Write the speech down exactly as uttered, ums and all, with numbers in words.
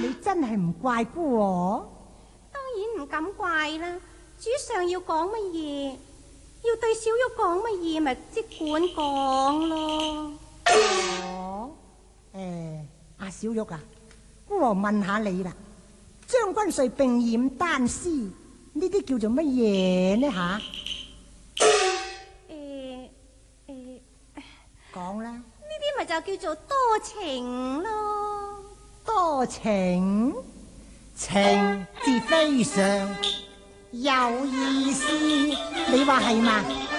你真係唔怪姑我？ 當然唔敢怪啦。主上要講乜嘢，要對小玉講乜嘢，咪即管講咯。 哦，誒，阿小玉啊，姑我問下你啦，將軍帥並染單絲呢啲叫做乜嘢呢吓？ 誒誒， 講啦。 呢啲咪就叫做多情咯。 多情，情字非常有意思，你話係嘛？